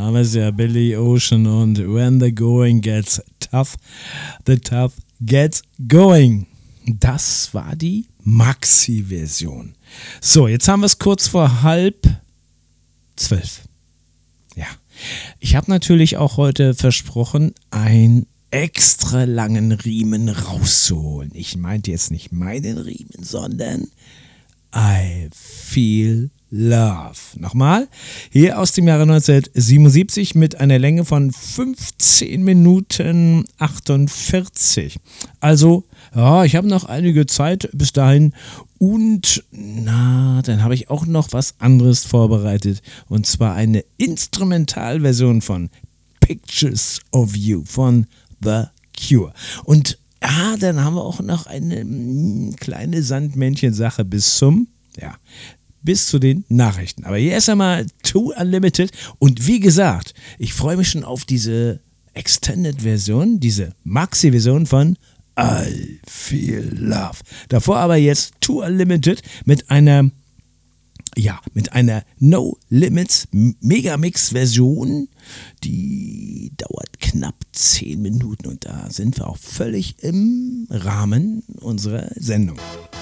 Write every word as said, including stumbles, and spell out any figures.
Name ist ja Billy Ocean und When the Going Gets Tough, the Tough Gets Going. Das war die Maxi-Version. So, jetzt haben wir es kurz vor halb zwölf. Ja, ich habe natürlich auch heute versprochen, einen extra langen Riemen rauszuholen. Ich meinte jetzt nicht meinen Riemen, sondern I Feel Love. Nochmal, hier aus dem Jahre neunzehnhundertsiebenundsiebzig mit einer Länge von fünfzehn Minuten achtundvierzig. Also, ja, ich habe noch einige Zeit bis dahin und na, dann habe ich auch noch was anderes vorbereitet und zwar eine Instrumentalversion von Pictures of You von The Cure. Und ja, dann haben wir auch noch eine mh, kleine Sandmännchen-Sache bis zum, ja, bis zu den Nachrichten. Aber hier erst einmal Too Unlimited und wie gesagt, ich freue mich schon auf diese Extended-Version, diese Maxi-Version von I Feel Love. Davor aber jetzt Too Unlimited mit einer, ja, mit einer No Limits Megamix-Version, die dauert knapp zehn Minuten und da sind wir auch völlig im Rahmen unserer Sendung.